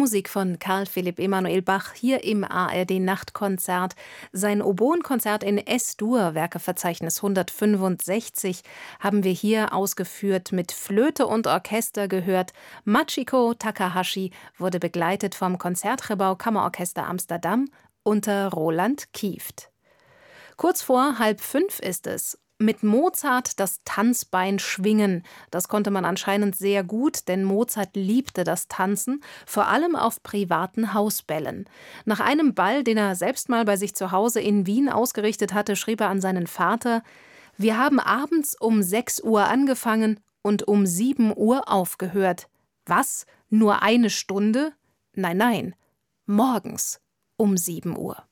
Musik von Carl Philipp Emanuel Bach hier im ARD-Nachtkonzert. Sein Oboenkonzert in S-Dur, Werkeverzeichnis 165, haben wir hier ausgeführt, mit Flöte und Orchester gehört. Machiko Takahashi wurde begleitet vom Concertgebouw Kammerorchester Amsterdam unter Roland Kieft. Kurz vor 4:30 ist es. Mit Mozart das Tanzbein schwingen. Das konnte man anscheinend sehr gut, denn Mozart liebte das Tanzen, vor allem auf privaten Hausbällen. Nach einem Ball, den er selbst mal bei sich zu Hause in Wien ausgerichtet hatte, schrieb er an seinen Vater: „Wir haben abends um 6 Uhr angefangen und um 7 Uhr aufgehört. Was? Nur eine Stunde? Nein, nein, morgens um 7 Uhr.